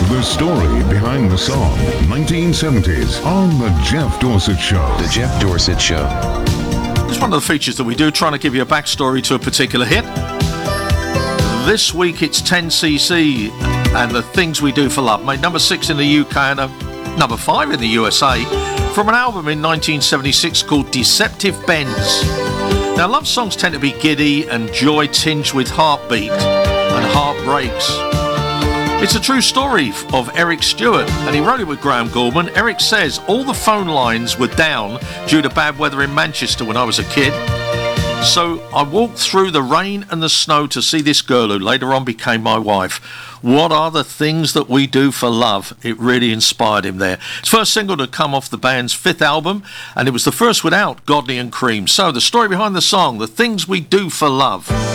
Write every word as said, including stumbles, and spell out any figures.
The story behind the song, nineteen seventies, on The Jeff Dorsett Show. The Jeff Dorsett Show. It's one of the features that we do, trying to give you a backstory to a particular hit. This week it's ten C C and The Things We Do for Love, made number six in the U K and a number five in the U S A, from an album in nineteen seventy-six called Deceptive Bends. Now, love songs tend to be giddy and joy tinged with heartbeat and heartbreaks. It's a true story of Eric Stewart, and he wrote it with Graham Gouldman. Eric says, all the phone lines were down due to bad weather in Manchester when I was a kid. So I walked through the rain and the snow to see this girl who later on became my wife. What are the things that we do for love? It really inspired him there. It's first single to come off the band's fifth album, and it was the first without Godley and Cream. So the story behind the song, The Things We Do for Love.